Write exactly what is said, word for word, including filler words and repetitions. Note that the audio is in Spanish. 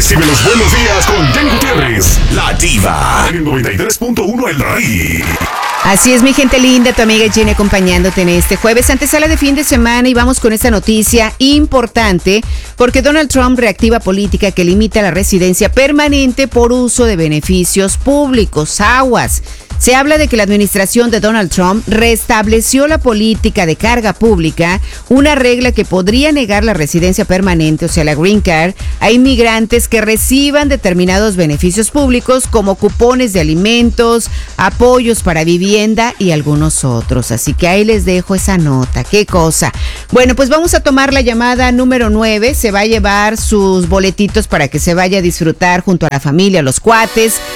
Recibe los buenos días con Jenny Gutiérrez, la diva, en el noventa y tres punto uno El Rey. Así es, mi gente linda, tu amiga Jenny acompañándote en este jueves, antesala de fin de semana, y vamos con esta noticia importante porque Donald Trump reactiva política que limita la residencia permanente por uso de beneficios públicos. Aguas. Se habla de que la administración de Donald Trump restableció la política de carga pública, una regla que podría negar la residencia permanente, o sea, la Green Card, a inmigrantes que reciban determinados beneficios públicos como cupones de alimentos, apoyos para vivienda y algunos otros. Así que ahí les dejo esa nota. ¡Qué cosa! Bueno, pues vamos a tomar la llamada número nueve. Se va a llevar sus boletitos para que se vaya a disfrutar junto a la familia, los cuates,